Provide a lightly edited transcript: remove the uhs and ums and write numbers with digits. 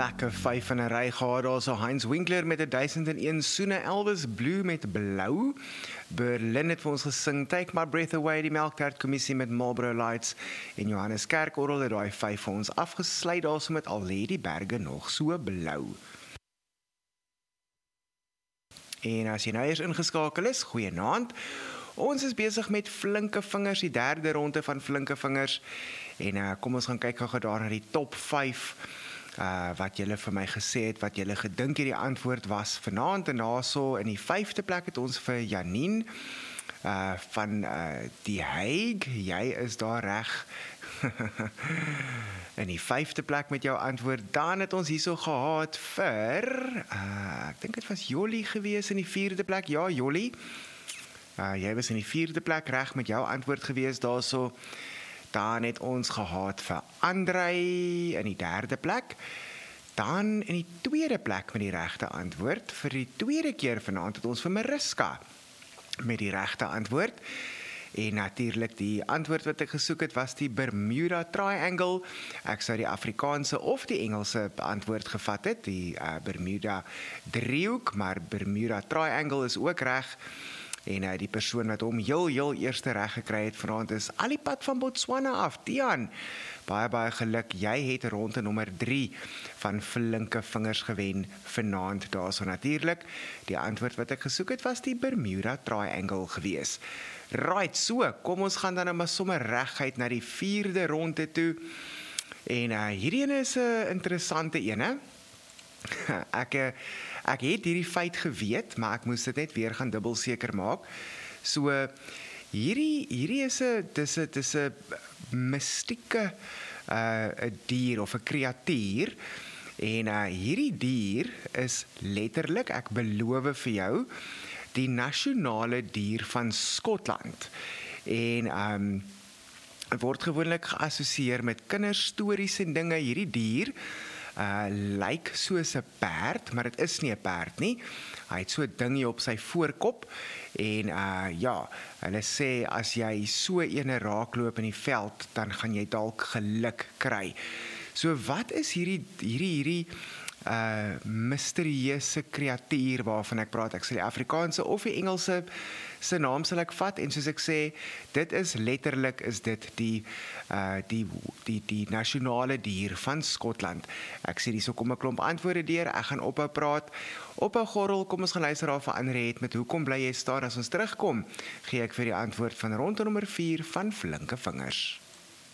lekker 5 in 'n ry gehad. Daarso Heinz Winkler met 1001 soene, Elvis Blue met Blou. Berlin het vir ons gesing Take My Breath Away, die Melktert Kommissie met Marlboro Lights en Johannes Kerkorrel het daai 5 vir ons afgesluit daarso met Al lê die berge nog so blou. En as jy nou eers ingeskakel is, goeienaand. Ons is besig met Flinke Vingers, die derde ronde van Flinke Vingers. En kom ons gaan kyk gou daar na die top 5 wat julle vir my gesê het, wat julle gedink hierdie antwoord was vanaand. En daarso in die 5de plek het ons vir Janine van die Hague. Jy is daar reg. In die 5de plek met jou antwoord. Dan het ons hierso gehad vir ek dink dit was Jolly gewees in die 4de plek. Ja, Jolly. Jy was in die 4de plek reg met jou antwoord gewees daarso. Dan het ons gehad vir Andrei in die 3de plek. Dan in die 2de plek met die regte antwoord. Vir die 2de keer vanaand het ons vir Mariska met die regte antwoord. En natuurlik die antwoord wat ek gesoek het was die Bermuda Triangle. Ek sou die Afrikaanse of die Engelse antwoord gevat het, die Bermuda driehoek, maar Bermuda Triangle is ook reg. En die persoon wat hom heel eerste reg gekry het vanaand is al die pad van Botswana af, Tian. Baie geluk, jy het ronde nommer 3 van Flinke Vingers gewen vanaand daarso natuurlik. Die antwoord wat ek gesoek het was die Bermuda Triangle gewees. Right, so, kom ons gaan dan maar sommer reguit na die 4de ronde toe. En hierdie ene is 'n interessante ene. Ek het hierdie feit geweet, maar ek moes dit net weer gaan dubbel seker maak. So hierdie is 'n mystieke dier of 'n kreatuur. En hierdie dier is letterlik, ek beloof vir jou, die nasionale dier van Skotland. En word gewoonlik geassosieer met kinderstories en dinge. Hierdie dier lyk soos 'n perd, maar dit is nie 'n perd nie. Hy het so 'n dingie op sy voorkop en ja, hulle sê as jy so ene raakloop in die veld, dan gaan jy dalk geluk kry. So wat is hierdie misterieuse kreatuur waarvan ek praat? Ek sê die Afrikaanse of die Engelse se naam sal ek vat, en soos ek sê, dit is letterlik is dit die nasionale dier van Skotland. Ek sê dis kom 'n klomp antwoorde deur, ek gaan ophou praat. Ophou gorrel, kom ons gaan luister daar vir Andre het met hoekom bly jy staan. As ons terugkom, gee ek vir die antwoord van ronde nommer 4 van Flinke Vingers.